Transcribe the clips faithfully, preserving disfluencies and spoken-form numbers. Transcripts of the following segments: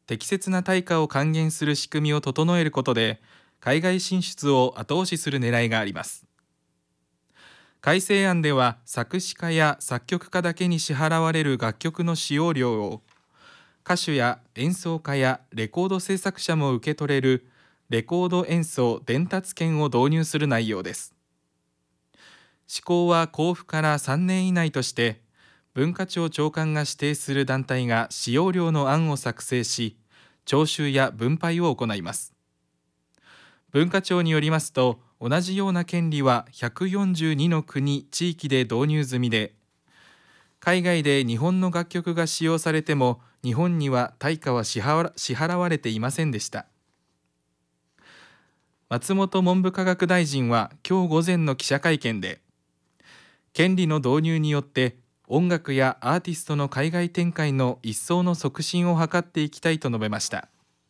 適切な対価を還元する仕組みを整えることで、海外進出を後押しする狙いがあります。改正案では、作詞家や作曲家だけに支払われる楽曲の使用料を、歌手や演奏家やレコード制作者も受け取れるレコード演奏伝達権を導入する内容です。施行は公布からさんねん以内として、文化庁長官が指定する団体が使用料の案を作成し、徴収や分配を行います。文化庁によりますと、同じような権利はひゃくよんじゅうにの国・地域で導入済みで、海外で日本の楽曲が使用されても、日本には対価は支払われていませんでした。松本文部科学大臣は今日午前の記者会見で、権利の導入によって音楽やアーティストの海外展開の一層の促進を図っていきたいと述べました。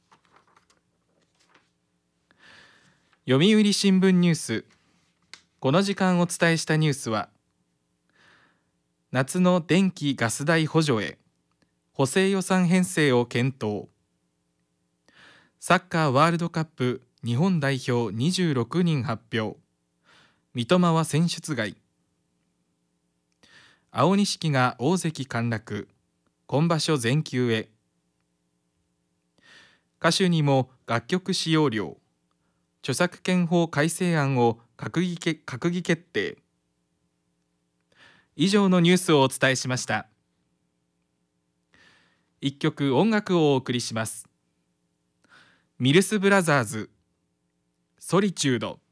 読売新聞ニュース、この時間お伝えしたニュースは、夏の電気・ガス代補助へ補正予算編成を検討、サッカーワールドカップ日本代表にじゅうろくにん発表、三笘は選出外、青錦が大関陥落、今場所全休へ、歌手にも楽曲使用料、著作権法改正案を閣議け閣議決定。以上のニュースをお伝えしました。一曲音楽をお送りします。ミルスブラザーズ、ソリチュード。